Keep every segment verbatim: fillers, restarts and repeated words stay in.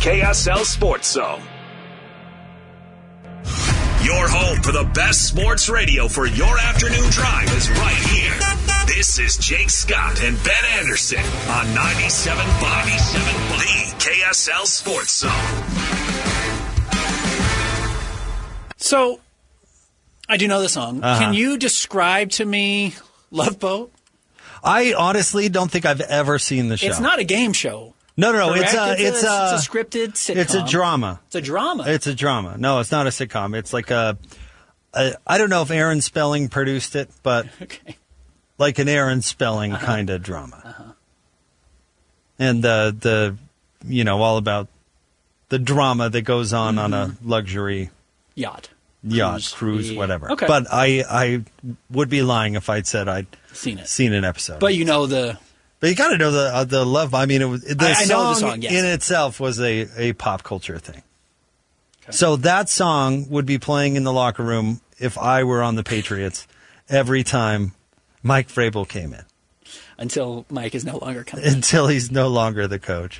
K S L Sports Zone. Your home for the best sports radio for your afternoon drive is right here. This is Jake Scott and Ben Anderson on ninety-seven point five, the K S L Sports Zone. So, I do know the song. Uh-huh. Can you describe to me Love Boat? I honestly don't think I've ever seen the show. It's not a game show. No, no, no. It's correct? a, it's, a, a, it's a scripted sitcom. It's a drama. It's a drama. It's a drama. No, it's not a sitcom. It's like a, a I don't know if Aaron Spelling produced it, but okay. like an Aaron Spelling uh-huh. kind of drama. Uh-huh. And the, the, you know, all about the drama that goes on mm-hmm. on a luxury yacht. Yacht, cruise, cruise yeah. whatever. Okay. But I, I would be lying if I'd said I'd seen it, seen an episode. But you know the, but you got to know the uh, the love. I mean, it was the, I, song, I know the song yes. in itself was a, a pop culture thing. Okay. So that song would be playing in the locker room if I were on the Patriots every time Mike Vrabel came in. Until Mike is no longer coming. Until he's no longer the coach.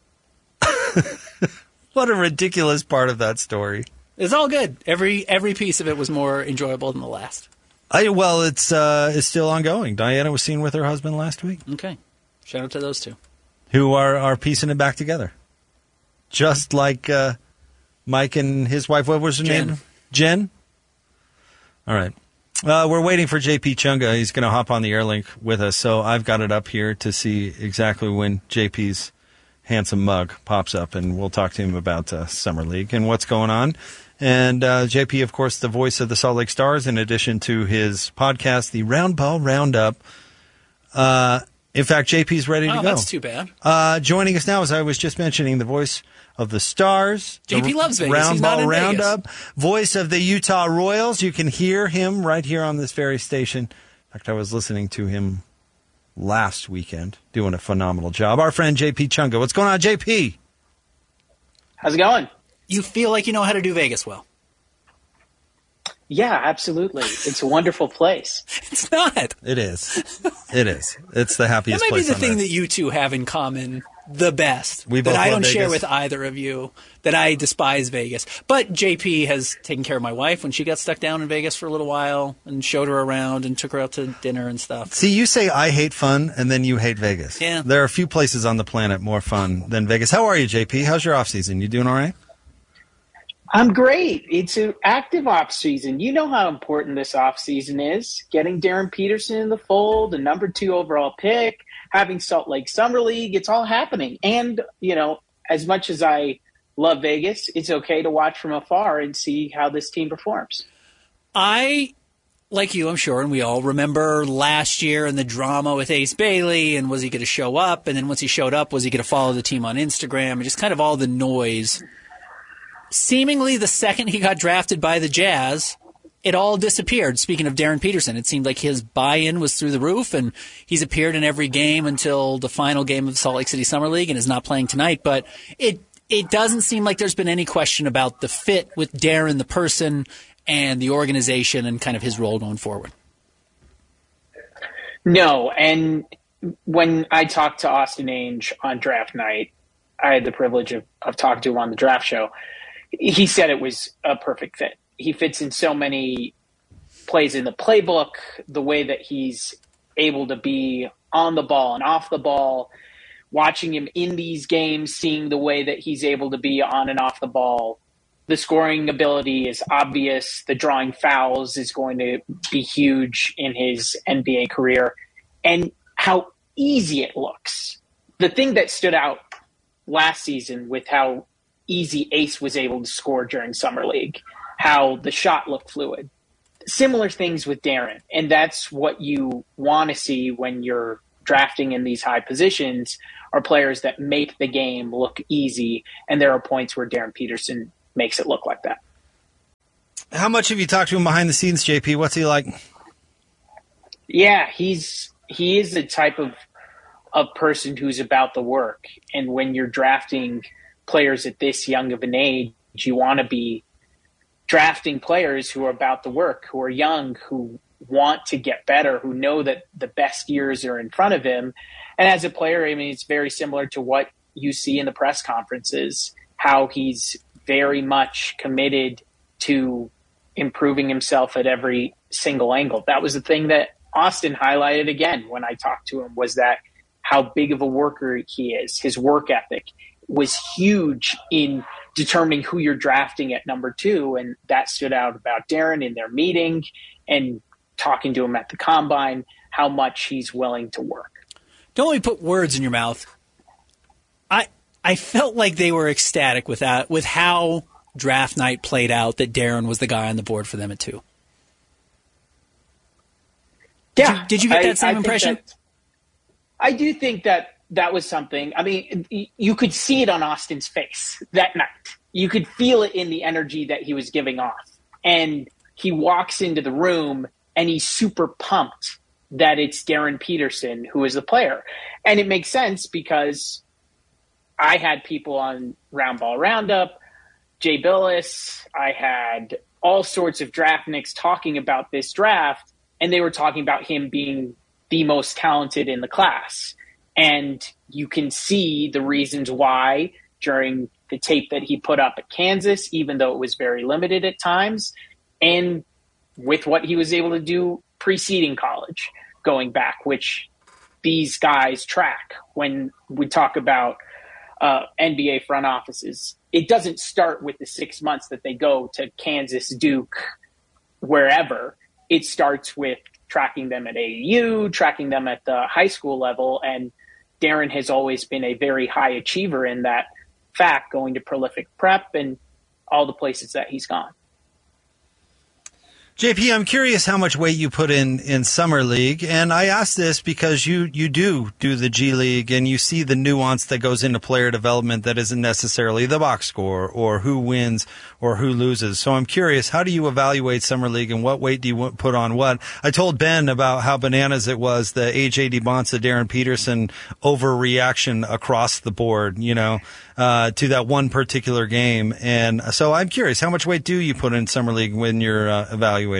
What a ridiculous part of that story. It's all good. Every every piece of it was more enjoyable than the last. I well, it's uh, it's still ongoing. Diana was seen with her husband last week. Okay, shout out to those two, who are are piecing it back together, just like uh, Mike and his wife. What was her Jen. name? Jen. All right, uh, we're waiting for J P Chunga. He's going to hop on the Airlink with us, so I've got it up here to see exactly when J P's handsome mug pops up, and we'll talk to him about uh, Summer League and what's going on. And uh, J P, of course, the voice of the Salt Lake Stars, in addition to his podcast, the Round Ball Roundup. Uh, in fact, J P's ready to oh, go. That's too bad. Uh, joining us now, as I was just mentioning, the voice of the Stars. J P the loves Vegas. Round He's Ball not in Roundup. Vegas. Voice of the Utah Royals. You can hear him right here on this very station. In fact, I was listening to him last weekend, doing a phenomenal job. Our friend J P Chunga. What's going on, J P? How's it going? You feel like you know how to do Vegas well. Yeah, absolutely. It's a wonderful place. It's not. It is. It is. It's the happiest place. That might place be the on thing earth. that you two have in common the best. We that both I love don't Vegas. share with either of you. That I despise Vegas. But J P has taken care of my wife when she got stuck down in Vegas for a little while and showed her around and took her out to dinner and stuff. See, you say I hate fun, and then you hate Vegas. Yeah. There are a few places on the planet more fun than Vegas. How are you, J P? How's your off season? You doing all right? I'm great. It's an active off season. You know how important this off season is. Getting Darren Peterson in the fold, the number two overall pick, having Salt Lake Summer League. It's all happening. And, you know, as much as I love Vegas, it's okay to watch from afar and see how this team performs. I, like you, I'm sure, and we all remember last year and the drama with Ace Bailey, and was he going to show up? And then once he showed up, was he going to follow the team on Instagram? And just kind of all the noise. Seemingly the second he got drafted by the Jazz, it all disappeared. Speaking of Darren Peterson, it seemed like his buy-in was through the roof, and he's appeared in every game until the final game of the Salt Lake City Summer League and is not playing tonight. But it it doesn't seem like there's been any question about the fit with Darren, the person, and the organization, and kind of his role going forward. No, and when I talked to Austin Ainge on draft night, I had the privilege of, of talking to him on the draft show. He said it was a perfect fit. He fits in so many plays in the playbook, the way that he's able to be on the ball and off the ball, watching him in these games, seeing the way that he's able to be on and off the ball. The scoring ability is obvious. The drawing fouls is going to be huge in his N B A career. And how easy it looks. The thing that stood out last season with how easy Ace was able to score during Summer League, how the shot looked fluid. Similar things with Darren, and that's what you want to see when you're drafting in these high positions, are players that make the game look easy, and there are points where Darren Peterson makes it look like that. How much have you talked to him behind the scenes, J P? What's he like? Yeah, he's he is the type of of person who's about the work, and when you're drafting players at this young of an age, you want to be drafting players who are about the work, who are young, who want to get better, who know that the best years are in front of him. And as a player, I mean, it's very similar to what you see in the press conferences, how he's very much committed to improving himself at every single angle. That was the thing that Austin highlighted again when I talked to him, was that how big of a worker he is. His work ethic was huge in determining who you're drafting at number two. And that stood out about Darren in their meeting and talking to him at the combine, how much he's willing to work. Don't let me put words in your mouth. I I felt like they were ecstatic with that, with how draft night played out, that Darren was the guy on the board for them at two. Did Yeah. you, did you get that I, same I impression? That, I do think that that was something. I mean, you could see it on Austin's face that night. You could feel it in the energy that he was giving off. And he walks into the room and he's super pumped that it's Darren Peterson who is the player. And it makes sense because I had people on Round Ball Roundup, Jay Billis, I had all sorts of draft nicks talking about this draft, and they were talking about him being the most talented in the class. And you can see the reasons why during the tape that he put up at Kansas, even though it was very limited at times, and with what he was able to do preceding college, going back, which these guys track when we talk about uh, N B A front offices. It doesn't start with the six months that they go to Kansas, Duke, wherever. It starts with tracking them at A A U, tracking them at the high school level, and Darren has always been a very high achiever in that fact, going to Prolific Prep and all the places that he's gone. J P, I'm curious how much weight you put in, in Summer League, and I ask this because you, you do do the G League, and you see the nuance that goes into player development that isn't necessarily the box score or who wins or who loses. So I'm curious, how do you evaluate Summer League, and what weight do you put on what? I told Ben about how bananas it was, the A J DeBonsa, Darren Peterson overreaction across the board, you know, uh, to that one particular game. And so I'm curious, how much weight do you put in Summer League when you're uh, evaluating?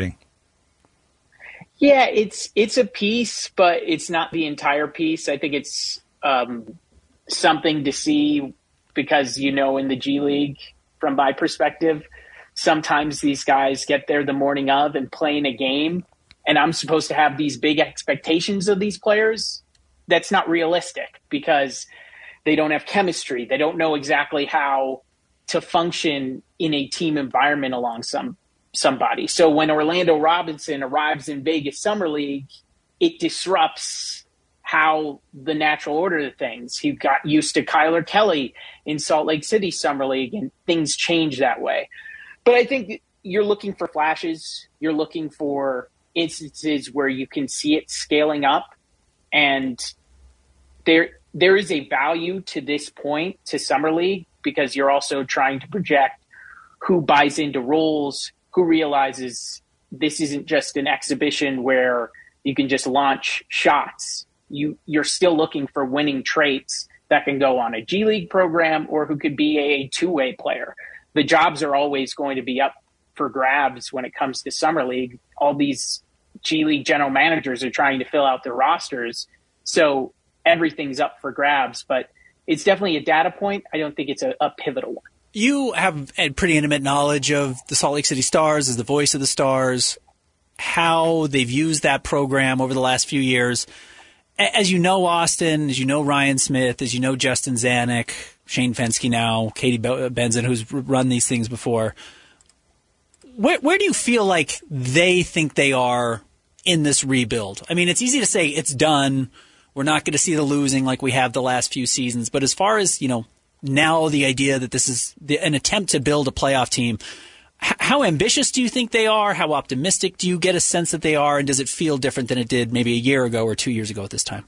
Yeah, it's it's a piece, but it's not the entire piece. I think it's um, something to see because, you know, in the G League, from my perspective, sometimes these guys get there the morning of and play in a game, and I'm supposed to have these big expectations of these players. That's not realistic because they don't have chemistry. They don't know exactly how to function in a team environment along some somebody. So when Orlando Robinson arrives in Vegas Summer League, it disrupts how the natural order of things. He got used to Kyler Kelly in Salt Lake City Summer League, and things change that way. But I think you're looking for flashes. You're looking for instances where you can see it scaling up, and there there is a value to this point to Summer League because you're also trying to project who buys into roles, who realizes this isn't just an exhibition where you can just launch shots. You, you're still looking for winning traits that can go on a G League program or who could be a two-way player. The jobs are always going to be up for grabs when it comes to Summer League. All these G League general managers are trying to fill out their rosters. So everything's up for grabs, but it's definitely a data point. I don't think it's a, a pivotal one. You have a pretty intimate knowledge of the Salt Lake City Stars as the voice of the Stars, how they've used that program over the last few years. As you know, Austin, as you know, Ryan Smith, as you know, Justin Zanuck, Shane Fensky now, Katie Benzan, who's run these things before. Where, where do you feel like they think they are in this rebuild? I mean, it's easy to say it's done. We're not going to see the losing like we have the last few seasons. But as far as, you know, now the idea that this is the, an attempt to build a playoff team, h- how ambitious do you think they are? How optimistic do you get a sense that they are? And does it feel different than it did maybe a year ago or two years ago at this time?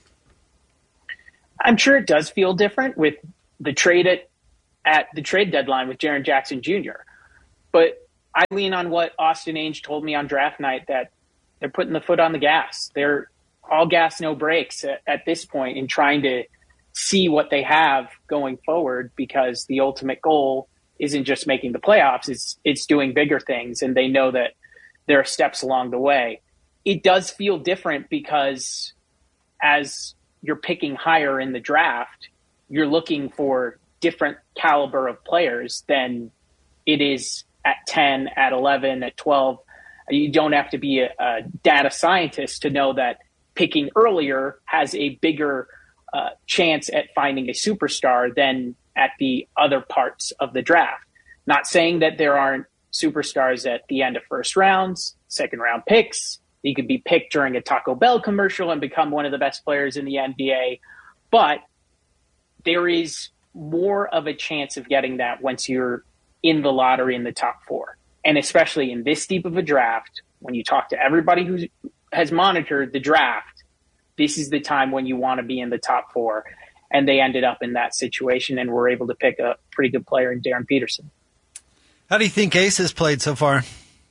I'm sure it does feel different with the trade at, at the trade deadline with Jaren Jackson Junior But I lean on what Austin Ainge told me on draft night, that they're putting the foot on the gas. They're all gas, no brakes at, at this point in trying to see what they have going forward, because the ultimate goal isn't just making the playoffs, it's it's doing bigger things, and they know that there are steps along the way. It does feel different because as you're picking higher in the draft, you're looking for different caliber of players than it is at ten, at eleven, at twelve. You don't have to be a, a data scientist to know that picking earlier has a bigger uh, chance at finding a superstar than at the other parts of the draft. Not saying that there aren't superstars at the end of first rounds, second round picks. He could be picked during a Taco Bell commercial and become one of the best players in the N B A. But there is more of a chance of getting that once you're in the lottery in the top four. And especially in this deep of a draft, when you talk to everybody who has monitored the draft, this is the time when you want to be in the top four. And they ended up in that situation and were able to pick a pretty good player in Darren Peterson. How do you think Ace has played so far?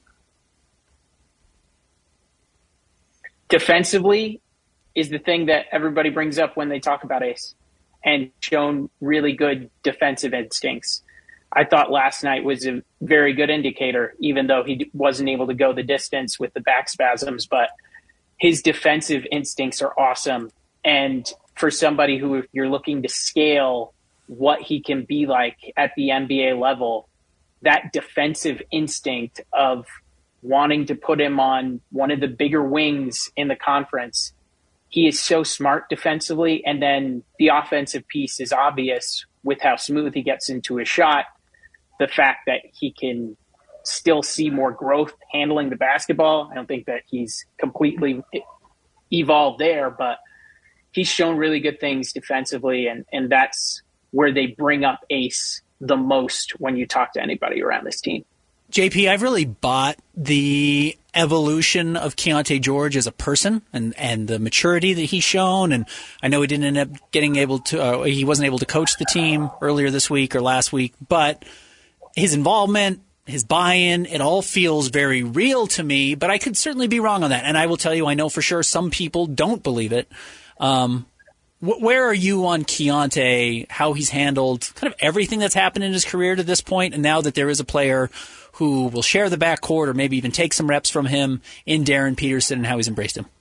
Defensively is the thing that everybody brings up when they talk about Ace, and shown really good defensive instincts. I thought last night was a very good indicator, even though he wasn't able to go the distance with the back spasms, but his defensive instincts are awesome. And for somebody who, if you're looking to scale what he can be like at the N B A level, that defensive instinct of wanting to put him on one of the bigger wings in the conference, he is so smart defensively. And then the offensive piece is obvious with how smooth he gets into his shot. The fact that he can still see more growth handling the basketball. I don't think that he's completely evolved there, but he's shown really good things defensively. And, and that's where they bring up Ace the most when you talk to anybody around this team. J P, I've really bought the evolution of Keontae George as a person and, and the maturity that he's shown. And I know he didn't end up getting able to, uh, he wasn't able to coach the team earlier this week or last week, but his involvement, his buy-in, it all feels very real to me, but I could certainly be wrong on that. And I will tell you, I know for sure some people don't believe it. Um, wh- where are you on Keontae, how he's handled kind of everything that's happened in his career to this point, and now that there is a player who will share the backcourt or maybe even take some reps from him in Darren Peterson, and how he's embraced him?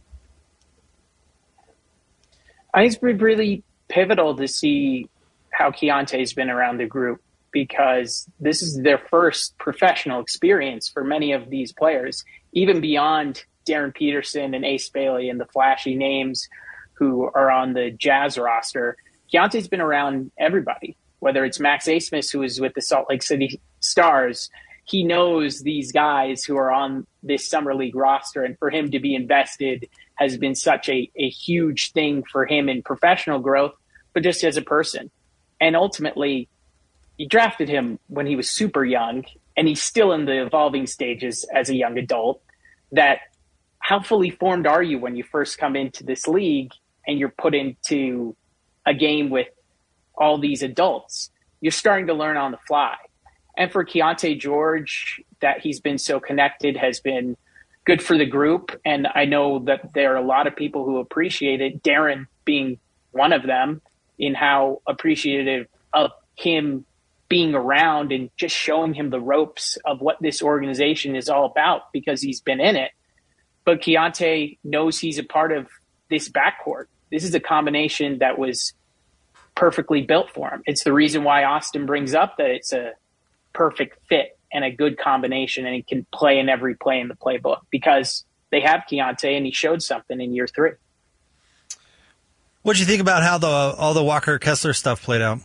I think it's been really pivotal to see how Keontae's been around the group, because this is their first professional experience for many of these players, even beyond Darren Peterson and Ace Bailey and the flashy names who are on the Jazz roster. Keontae's been around everybody, whether it's Max Abmas, who is with the Salt Lake City Stars. He knows these guys who are on this Summer League roster, and for him to be invested has been such a, a huge thing for him in professional growth, but just as a person. And ultimately, you drafted him when he was super young, and he's still in the evolving stages as a young adult. That how fully formed are you when you first come into this league and you're put into a game with all these adults? You're starting to learn on the fly. And for Keontae George, that he's been so connected has been good for the group. And I know that there are a lot of people who appreciate it, Darren being one of them, in how appreciative of him being around and just showing him the ropes of what this organization is all about, because he's been in it. But Keontae knows he's a part of this backcourt. This is a combination that was perfectly built for him. It's the reason why Austin brings up that it's a perfect fit and a good combination, and he can play in every play in the playbook, because they have Keontae and he showed something in year three. What did you think about how the all the Walker Kessler stuff played out?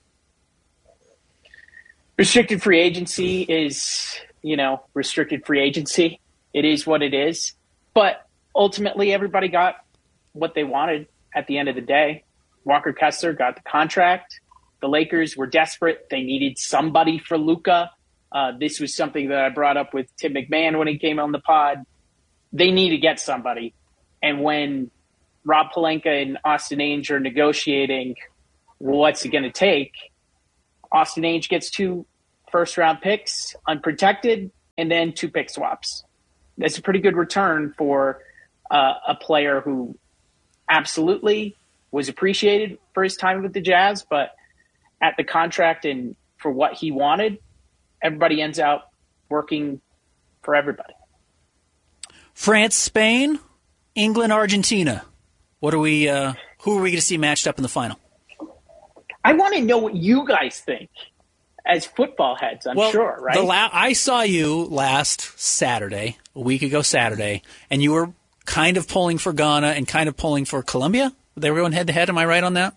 Restricted free agency is, you know, restricted free agency. It is what it is. But ultimately, everybody got what they wanted at the end of the day. Walker Kessler got the contract. The Lakers were desperate. They needed somebody for Luka. Uh, this was something that I brought up with Tim McMahon when he came on the pod. They need to get somebody. And when Rob Pelinka and Austin Ainge are negotiating what's it going to take, Austin Ainge gets two first-round picks, unprotected, and then two pick swaps. That's a pretty good return for uh, a player who absolutely was appreciated for his time with the Jazz, but at the contract and for what he wanted, everybody ends up working for everybody. France, Spain, England, Argentina. What are we? Uh, who are we going to see matched up in the final? I want to know what you guys think as football heads, I'm well, sure, right? The la- I saw you last Saturday, a week ago Saturday, and you were kind of pulling for Ghana and kind of pulling for Colombia. They were going head-to-head. Am I right on that?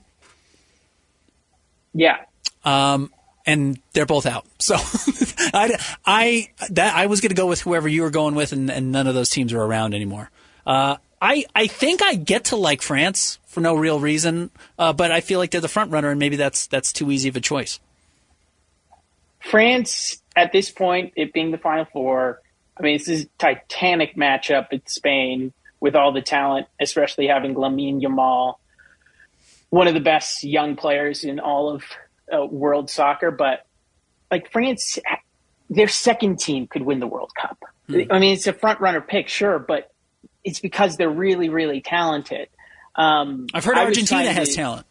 Yeah. Um, and they're both out. So I, I, that, I was going to go with whoever you were going with, and, and none of those teams are around anymore. Uh, I, I think I get to like France for no real reason, uh, but I feel like they're the front runner, and maybe that's that's too easy of a choice. France, at this point, it being the Final Four, I mean, this is a titanic matchup at Spain with all the talent, especially having Lamine Yamal, one of the best young players in all of uh, world soccer. But, like, France, their second team could win the World Cup. Mm. I mean, it's a front-runner pick, sure, but it's because they're really, really talented. Um, I've heard Argentina has to, talent.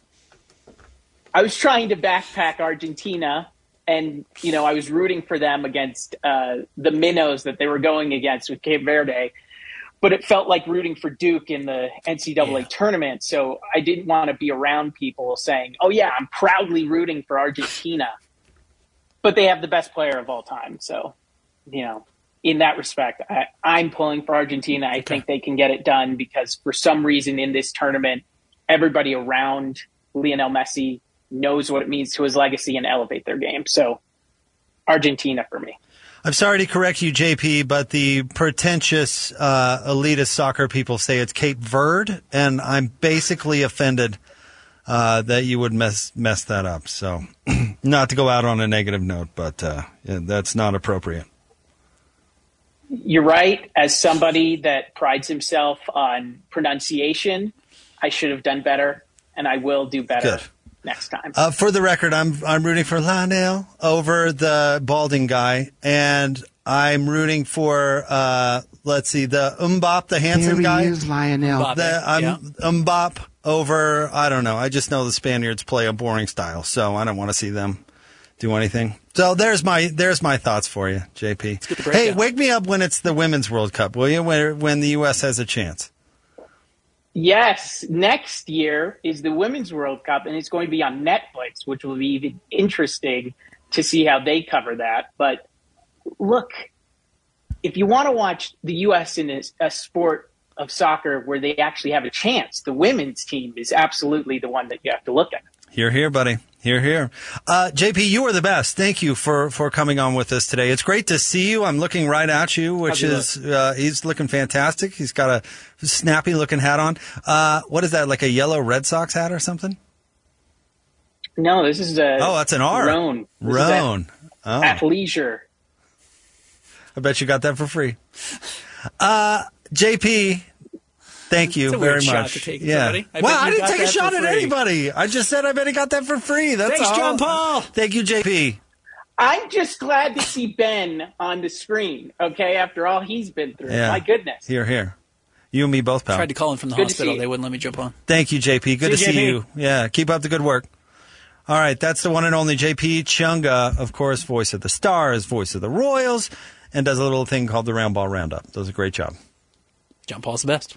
I was trying to backpack Argentina, and, you know, I was rooting for them against uh, the minnows that they were going against with Cape Verde. But it felt like rooting for Duke in the N C double A yeah. tournament. So I didn't want to be around people saying, oh, yeah, I'm proudly rooting for Argentina. But they have the best player of all time. So, you know, in that respect, I, I'm pulling for Argentina. I okay. think they can get it done because for some reason in this tournament, everybody around Lionel Messi knows what it means to his legacy and elevate their game. So Argentina for me. I'm sorry to correct you, J P, but the pretentious uh, elitist soccer people say it's Cape Verde, and I'm basically offended uh, that you would mess mess that up. So, not to go out on a negative note, but uh, yeah, that's not appropriate. You're right. As somebody that prides himself on pronunciation, I should have done better, and I will do better. Good. Next time. Uh, for the record, I'm I'm rooting for Lionel over the balding guy, and I'm rooting for uh, let's see, the Mbop, the handsome Here guy. He is Lionel. The, I'm yeah. Mbop over. I don't know. I just know the Spaniards play a boring style, so I don't want to see them do anything. So there's my there's my thoughts for you, J P. Hey, down. Wake me up when it's the Women's World Cup, will you? When when the U S has a chance. Yes, next year is the Women's World Cup, and it's going to be on Netflix, which will be even interesting to see how they cover that. But look, if you want to watch the U S in a, a sport of soccer where they actually have a chance, the women's team is absolutely the one that you have to look at. Here, here, buddy. Here, here. Uh, J P, you are the best. Thank you for, for coming on with us today. It's great to see you. I'm looking right at you, which is, uh, he's looking fantastic. He's got a snappy looking hat on. Uh, what is that, like a yellow Red Sox hat or something? No, this is a. Oh, that's an R. Roan. Roan. Oh. Athleisure. I bet you got that for free. Uh, J P. Thank you it's a very weird much. Shot to take yeah. I well, I didn't take a shot at anybody. I just said I bet he got that for free. That's Thanks, all. John Paul. Thank you, J P. I'm just glad to see Ben on the screen, okay, after all he's been through. Yeah. My goodness. Here, here. You and me both, pal. I tried to call him from the good hospital. They wouldn't let me jump on. Thank you, J P. Good see to you, see J P. you. Yeah, keep up the good work. All right, that's the one and only J P Chunga, of course, voice of the Stars, voice of the Royals, and does a little thing called the Round Ball Roundup. Does a great job. John Paul's the best.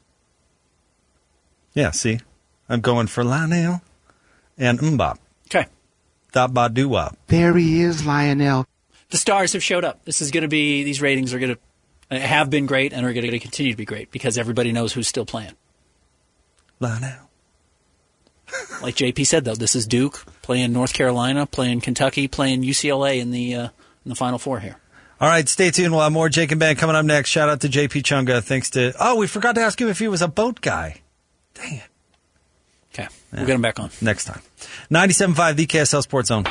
Yeah, see? I'm going for Lionel and Mbop. Okay. Da-ba-doo-wop. There he is, Lionel. The Stars have showed up. This is going to be, these ratings are going to, have been great and are going to continue to be great because everybody knows who's still playing. Lionel. Like J P said, though, this is Duke playing North Carolina, playing Kentucky, playing U C L A in the uh, in the Final Four here. All right, stay tuned. We'll have more Jake and Ben coming up next. Shout out to J P Chunga. Thanks to, oh, we forgot to ask him if he was a boat guy. Dang it. Okay, yeah. We'll get him back on. Next time. ninety-seven point five, the K S L Sports Zone.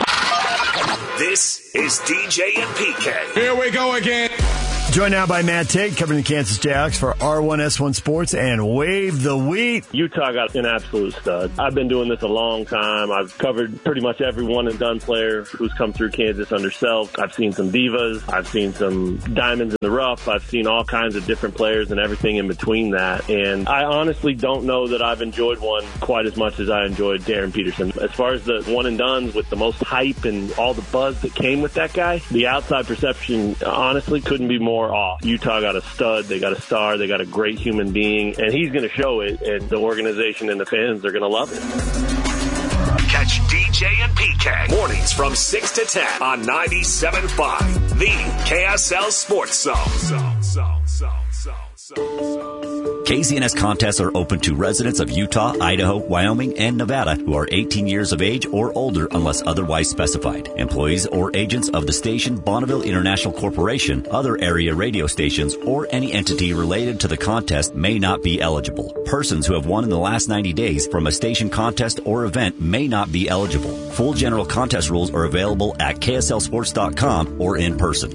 This is D J and P K. Here we go again. Joined now by Matt Tate, covering the Kansas Jayhawks for R one S one Sports and Wave the Wheat. Utah got an absolute stud. I've been doing this a long time. I've covered pretty much every one and done player who's come through Kansas under Self. I've seen some divas. I've seen some diamonds in the rough. I've seen all kinds of different players and everything in between that. And I honestly don't know that I've enjoyed one quite as much as I enjoyed Darren Peterson. As far as the one and dones with the most hype and all the buzz that came with that guy, the outside perception honestly couldn't be more off. Utah got a stud, they got a star, they got a great human being, and he's going to show it, and the organization and the fans are going to love it. Catch D J J and P K. Mornings from six to ten on ninety-seven point five. The K S L Sports Zone. Zone, zone, zone, zone, zone. K Z N S contests are open to residents of Utah, Idaho, Wyoming, and Nevada who are eighteen years of age or older unless otherwise specified. Employees or agents of the station, Bonneville International Corporation, other area radio stations, or any entity related to the contest may not be eligible. Persons who have won in the last ninety days from a station contest or event may not be eligible. Full general contest rules are available at K S L sports dot com or in person.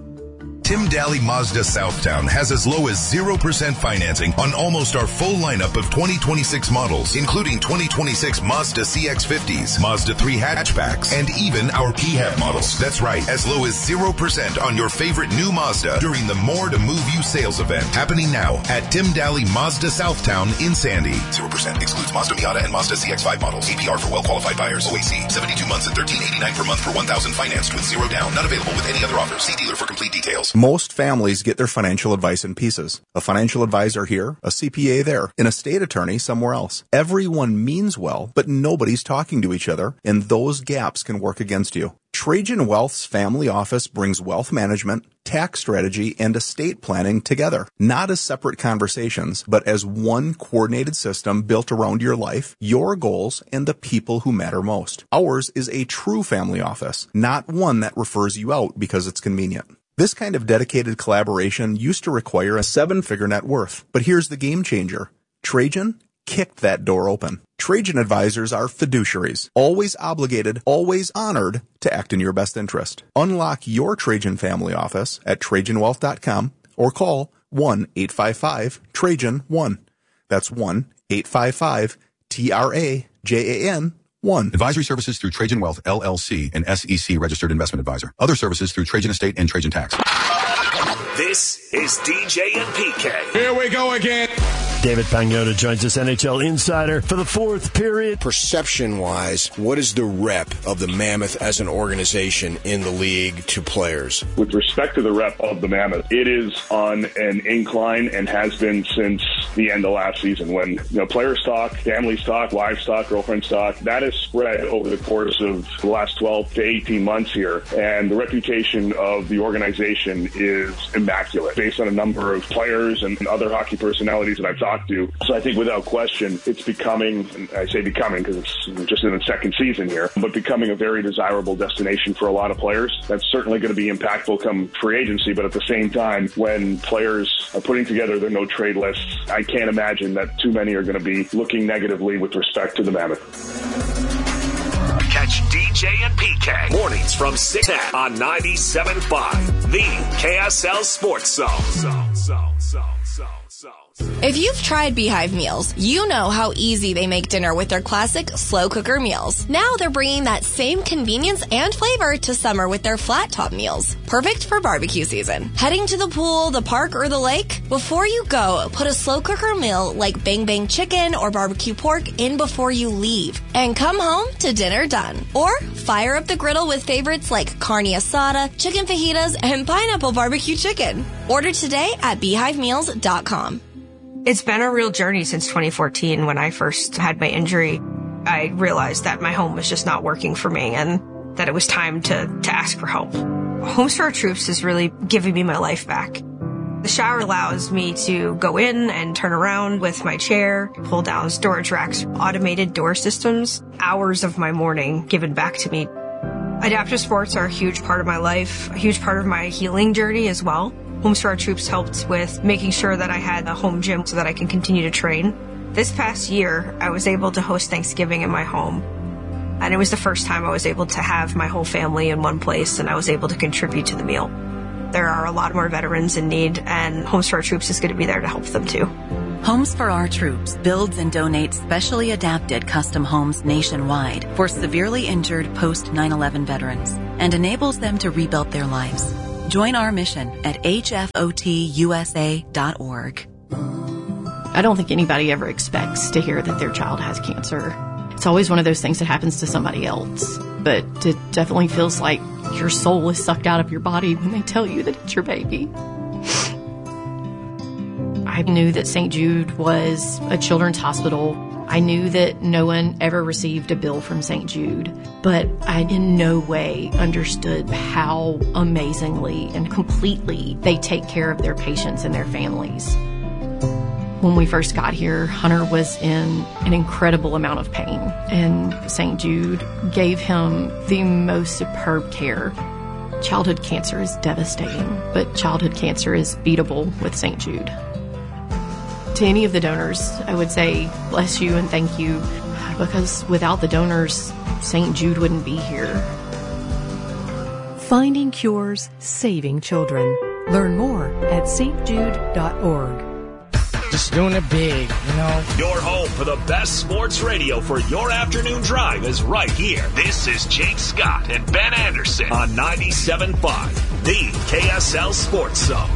Tim Daly Mazda Southtown has as low as zero percent financing on almost our full lineup of twenty twenty-six models, including twenty twenty-six Mazda C X fifties, Mazda three hatchbacks, and even our P HEV models. That's right, as low as zero percent on your favorite new Mazda during the More to Move You sales event, happening now at Tim Daly Mazda Southtown in Sandy. zero percent excludes Mazda Miata and Mazda C X five models. A P R for well-qualified buyers. O A C, seventy-two months and thirteen eighty-nine per month for one thousand financed with zero down. Not available with any other offer. See dealer for complete details. Most families get their financial advice in pieces. A financial advisor here, a C P A there, an estate attorney somewhere else. Everyone means well, but nobody's talking to each other, and those gaps can work against you. Trajan Wealth's family office brings wealth management, tax strategy, and estate planning together, not as separate conversations, but as one coordinated system built around your life, your goals, and the people who matter most. Ours is a true family office, not one that refers you out because it's convenient. This kind of dedicated collaboration used to require a seven-figure net worth, but here's the game changer. Trajan kicked that door open. Trajan advisors are fiduciaries, always obligated, always honored to act in your best interest. Unlock your Trajan family office at Trajan Wealth dot com or call one eight five five Trajan one. That's one eight five five T R A J A N one. Advisory services through Trajan Wealth, L L C, an S E C registered investment advisor. Other services through Trajan Estate and Trajan Tax. This is D J and P K. Here we go again. David Pagnotta joins us, N H L insider, for the fourth period. Perception-wise, what is the rep of the Mammoth as an organization in the league to players? With respect to the rep of the Mammoth, it is on an incline and has been since the end of last season when, you know, players talk, families talk, wives talk, girlfriends talk. That has spread over the course of the last twelve to eighteen months here. And the reputation of the organization is immaculate based on a number of players and other hockey personalities that I've talked to. So I think without question, it's becoming, and I say becoming because it's just in its second season here, but becoming a very desirable destination for a lot of players. That's certainly going to be impactful come free agency, but at the same time, when players are putting together their no-trade lists, I can't imagine that too many are going to be looking negatively with respect to the Mammoth. Catch D J and P K mornings from six to ten on ninety-seven point five. The K S L Sports Zone. Zone, zone, zone, zone, zone. If you've tried Beehive Meals, you know how easy they make dinner with their classic slow cooker meals. Now they're bringing that same convenience and flavor to summer with their flat top meals. Perfect for barbecue season. Heading to the pool, the park, or the lake? Before you go, put a slow cooker meal like Bang Bang chicken or barbecue pork in before you leave. And come home to dinner done. Or fire up the griddle with favorites like carne asada, chicken fajitas, and pineapple barbecue chicken. Order today at beehive meals dot com. It's been a real journey since twenty fourteen when I first had my injury. I realized that my home was just not working for me and that it was time to, to ask for help. Homes for Our Troops is really giving me my life back. The shower allows me to go in and turn around with my chair, pull down storage racks, automated door systems, hours of my morning given back to me. Adaptive sports are a huge part of my life, a huge part of my healing journey as well. Homes for Our Troops helped with making sure that I had a home gym so that I can continue to train. This past year, I was able to host Thanksgiving in my home. And it was the first time I was able to have my whole family in one place and I was able to contribute to the meal. There are a lot more veterans in need and Homes for Our Troops is going to be there to help them too. Homes for Our Troops builds and donates specially adapted custom homes nationwide for severely injured post nine eleven veterans and enables them to rebuild their lives. Join our mission at H F O T U S A dot org. I don't think anybody ever expects to hear that their child has cancer. It's always one of those things that happens to somebody else. But it definitely feels like your soul is sucked out of your body when they tell you that it's your baby. I knew that Saint Jude was a children's hospital I knew that no one ever received a bill from Saint Jude, but I in no way understood how amazingly and completely they take care of their patients and their families. When we first got here, Hunter was in an incredible amount of pain, and Saint Jude gave him the most superb care. Childhood cancer is devastating, but childhood cancer is beatable with Saint Jude. To any of the donors, I would say bless you and thank you, because without the donors, Saint Jude wouldn't be here. Finding cures, saving children. Learn more at s t jude dot org. Just doing it big, you know. Your home for the best sports radio for your afternoon drive is right here. This is Jake Scott and Ben Anderson on ninety-seven point five, the K S L Sports Zone.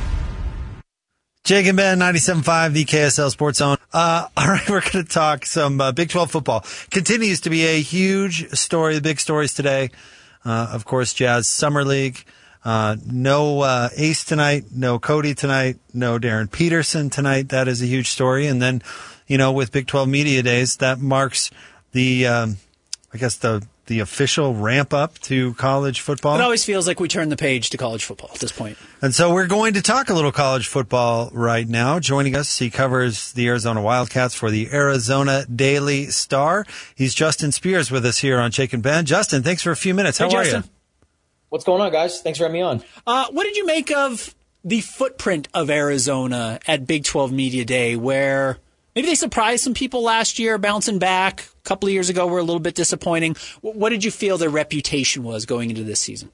Jake and Ben, ninety-seven point five, the K S L Sports Zone. Uh, all right, we're going to talk some uh, Big twelve football. Continues to be a huge story, the big stories today. Uh, of course, Jazz Summer League. Uh, no uh, Ace tonight, no Cody tonight, no Darren Peterson tonight. That is a huge story. And then, you know, with Big twelve Media Days, that marks the, um, I guess, the the official ramp up to college football. It always feels like we turn the page to college football at this point. And so we're going to talk a little college football right now. Joining us, he covers the Arizona Wildcats for the Arizona Daily Star. He's Justin Spears with us here on Jake and Ben. Justin, thanks for a few minutes. How hey, are Justin. you? What's going on, guys? Thanks for having me on. Uh, what did you make of the footprint of Arizona at Big twelve Media Day, where maybe they surprised some people last year, bouncing back? A couple of years ago were a little bit disappointing. What did you feel their reputation was going into this season?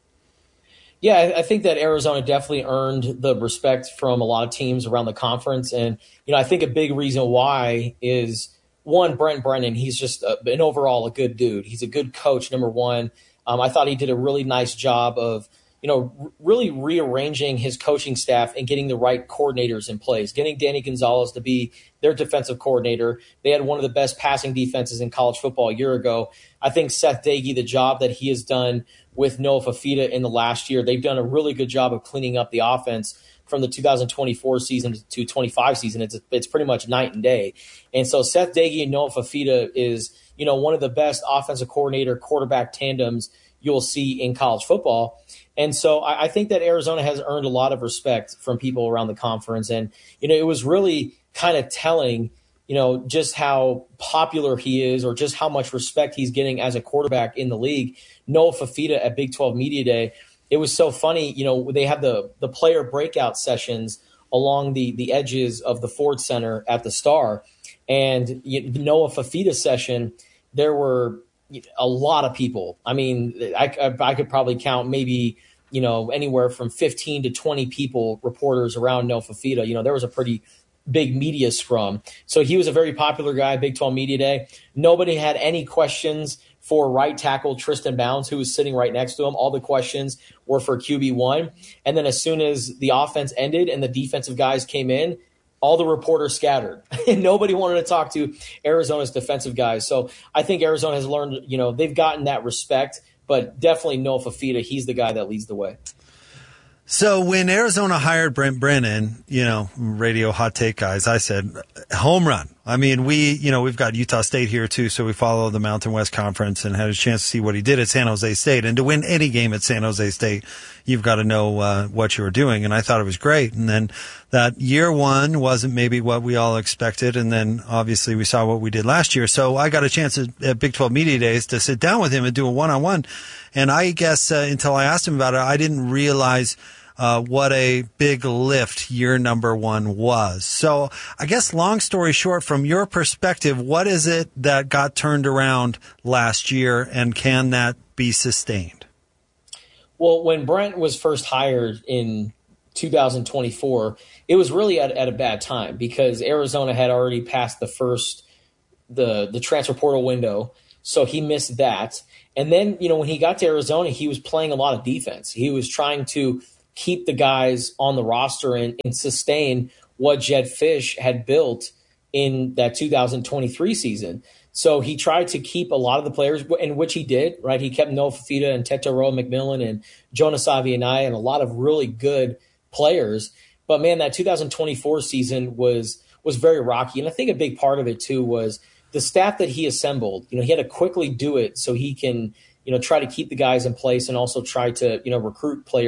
Yeah, I think that Arizona definitely earned the respect from a lot of teams around the conference. And, you know, I think a big reason why is, one, Brent Brennan. He's just a, an overall a good dude. He's a good coach, number one. Um, I thought he did a really nice job of, you know, r- really rearranging his coaching staff and getting the right coordinators in place, getting Danny Gonzalez to be their defensive coordinator. They had one of the best passing defenses in college football a year ago. I think Seth Doege, the job that he has done with Noah Fafita in the last year, they've done a really good job of cleaning up the offense from the two thousand twenty-four season to twenty-five season. It's it's pretty much night and day. And so Seth Doege and Noah Fafita is, you know, one of the best offensive coordinator quarterback tandems you'll see in college football. And so I, I think that Arizona has earned a lot of respect from people around the conference. And, you know, it was really kind of telling, you know, just how popular he is or just how much respect he's getting as a quarterback in the league. Noah Fafita at Big twelve Media Day, it was so funny. You know, they have the the player breakout sessions along the, the edges of the Ford Center at the Star. And you, the Noah Fafita session, there were a lot of people. I mean, I, I, I could probably count maybe, you know, anywhere from fifteen to twenty people, reporters around Noah Fafita. You know, there was a pretty big media scrum. So he was a very popular guy, Big twelve Media Day. Nobody had any questions for right tackle Tristan Bounds, who was sitting right next to him. All the questions were for Q B one. And then as soon as the offense ended and the defensive guys came in, all the reporters scattered and nobody wanted to talk to Arizona's defensive guys. So I think Arizona has learned, you know, they've gotten that respect, but definitely Noah Fafita, he's the guy that leads the way. So when Arizona hired Brent Brennan, you know, radio hot take guys, I said, home run. I mean, we, you know, we've got Utah State here too, so we follow the Mountain West Conference and had a chance to see what he did at San Jose State. And to win any game at San Jose State, you've got to know uh, what you were doing. And I thought it was great. And then that year one wasn't maybe what we all expected. And then obviously we saw what we did last year. So I got a chance at, at Big twelve Media Days to sit down with him and do a one-on-one. And I guess uh, until I asked him about it, I didn't realize Uh, what a big lift year number one was. So I guess long story short, from your perspective, what is it that got turned around last year and can that be sustained? Well, when Brent was first hired in two thousand twenty-four, it was really at, at a bad time because Arizona had already passed the first, the, the transfer portal window. So he missed that. And then, you know, when he got to Arizona, he was playing a lot of defense. He was trying to keep the guys on the roster and, and sustain what Jedd Fisch had built in that two thousand twenty-three season. So he tried to keep a lot of the players, in which he did, right? He kept Noah Fafita and Tetairoa McMillan and Jonas Avianai and a lot of really good players. But man, that two thousand twenty-four season was was very rocky. And I think a big part of it too was the staff that he assembled, you know, he had to quickly do it so he can, you know, try to keep the guys in place and also try to, you know, recruit players